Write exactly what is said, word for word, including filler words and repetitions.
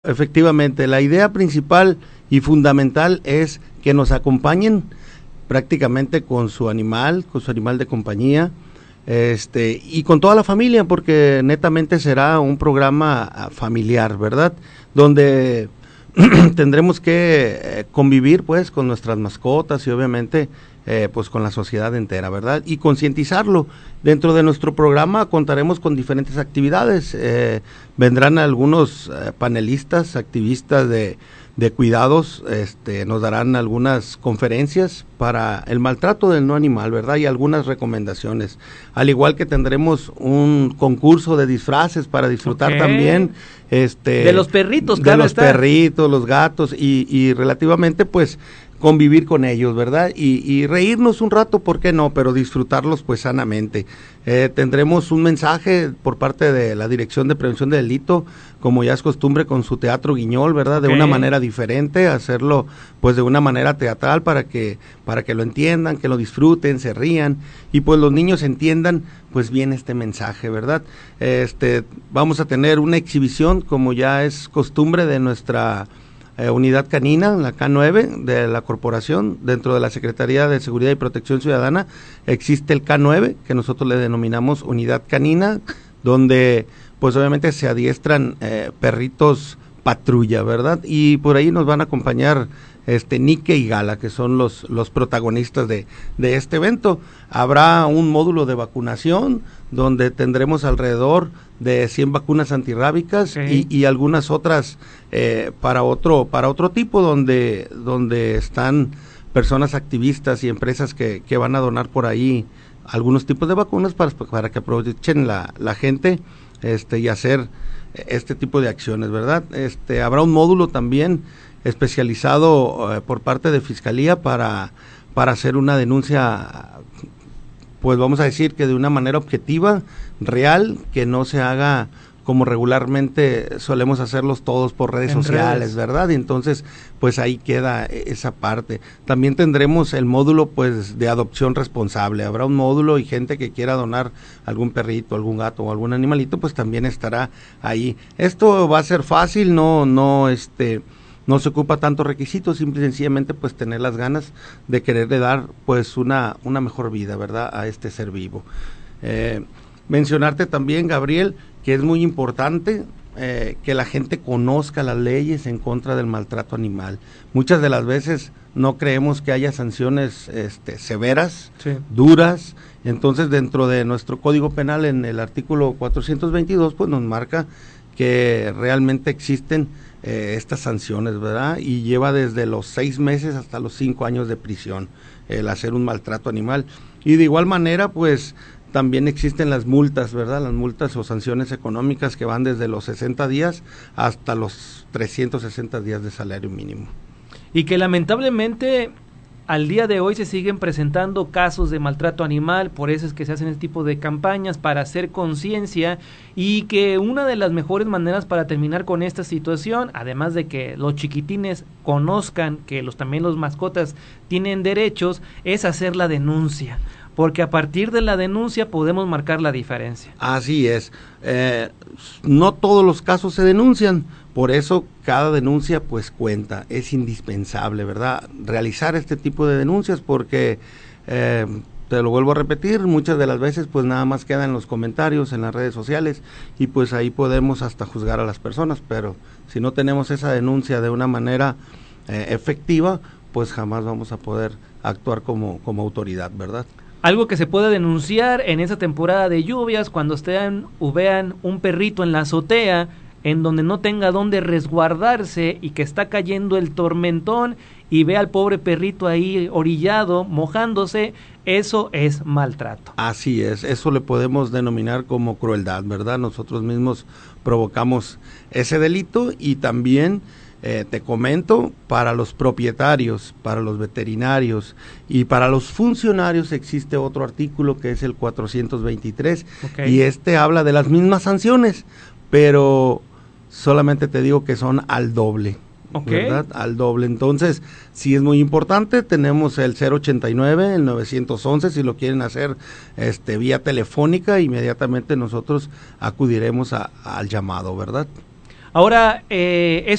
Efectivamente, la idea principal y fundamental es que nos acompañen prácticamente con su animal, con su animal de compañía, este, y con toda la familia, porque netamente será un programa familiar, ¿verdad? Donde tendremos que eh, convivir pues con nuestras mascotas y obviamente eh, pues con la sociedad entera, ¿verdad? Y concientizarlo. Dentro de nuestro programa contaremos con diferentes actividades, eh, vendrán algunos eh, panelistas, activistas de, de cuidados, este, nos darán algunas conferencias para el maltrato del no animal, ¿verdad? Y algunas recomendaciones, al igual que tendremos un concurso de disfraces para disfrutar okay. también, este, de los perritos, de claro los está. perritos, los gatos y, y relativamente pues convivir con ellos, ¿verdad? Y, y reírnos un rato, ¿por qué no? Pero disfrutarlos pues sanamente. Eh, tendremos un mensaje por parte de la Dirección de Prevención de Delito, como ya es costumbre con su teatro guiñol, ¿verdad? Okay. De una manera diferente, hacerlo pues de una manera teatral para que para que lo entiendan, que lo disfruten, se rían y pues los niños entiendan pues bien este mensaje, ¿verdad? Este, vamos a tener una exhibición como ya es costumbre de nuestra Eh, unidad canina, la K nueve de la corporación, dentro de la Secretaría de Seguridad y Protección Ciudadana existe el K nueve, que nosotros le denominamos unidad canina, donde pues obviamente se adiestran eh, perritos patrulla, ¿verdad? Y por ahí nos van a acompañar este Nike y Gala, que son los, los protagonistas de, de este evento. Habrá un módulo de vacunación, donde tendremos alrededor de cien vacunas antirrábicas okay. y, y algunas otras eh, para otro para otro tipo, donde donde están personas activistas y empresas que, que van a donar por ahí algunos tipos de vacunas para, para que aprovechen la, la gente este y hacer este tipo de acciones, ¿verdad? Este habrá un módulo también especializado eh, por parte de Fiscalía para, para hacer una denuncia, pues vamos a decir que de una manera objetiva, real, que no se haga como regularmente solemos hacerlos todos por redes en sociales, redes. ¿verdad? Y entonces, pues ahí queda esa parte. También tendremos el módulo, pues, de adopción responsable. Habrá un módulo y gente que quiera donar algún perrito, algún gato o algún animalito, pues también estará ahí. Esto va a ser fácil, no, no, este... no se ocupa tantos requisitos, simple y sencillamente pues tener las ganas de quererle dar pues una, una mejor vida, ¿verdad?, a este ser vivo. Eh, mencionarte también, Gabriel, que es muy importante eh, que la gente conozca las leyes en contra del maltrato animal. Muchas de las veces no creemos que haya sanciones este, severas, sí. duras, entonces dentro de nuestro Código Penal en el artículo cuatrocientos veintidós pues nos marca que realmente existen Eh, estas sanciones, ¿verdad? Y lleva desde los seis meses hasta los cinco años de prisión el hacer un maltrato animal. Y de igual manera, pues, también existen las multas, ¿verdad? Las multas o sanciones económicas que van desde los sesenta días hasta los trescientos sesenta días de salario mínimo. Y que lamentablemente al día de hoy se siguen presentando casos de maltrato animal, por eso es que se hacen este tipo de campañas para hacer conciencia y que una de las mejores maneras para terminar con esta situación, además de que los chiquitines conozcan que los también los mascotas tienen derechos, es hacer la denuncia, porque a partir de la denuncia podemos marcar la diferencia. Así es, eh, no todos los casos se denuncian, por eso cada denuncia pues cuenta, es indispensable, ¿verdad?, realizar este tipo de denuncias porque, eh, te lo vuelvo a repetir, muchas de las veces pues nada más quedan en los comentarios, en las redes sociales y pues ahí podemos hasta juzgar a las personas, pero si no tenemos esa denuncia de una manera eh, efectiva, pues jamás vamos a poder actuar como, como autoridad, ¿verdad? Algo que se puede denunciar en esa temporada de lluvias, cuando estén o vean un perrito en la azotea, en donde no tenga dónde resguardarse y que está cayendo el tormentón y ve al pobre perrito ahí orillado, mojándose, eso es maltrato. Así es, eso le podemos denominar como crueldad, ¿verdad? Nosotros mismos provocamos ese delito y también Eh, te comento, para los propietarios, para los veterinarios y para los funcionarios existe otro artículo que es el cuatrocientos veintitrés okay. y este habla de las mismas sanciones, pero solamente te digo que son al doble, okay. ¿verdad? Al doble, entonces sí es muy importante, tenemos el cero ochenta y nueve, el novecientos once, si lo quieren hacer este vía telefónica, inmediatamente nosotros acudiremos a, al llamado, ¿verdad? Ahora, eh, es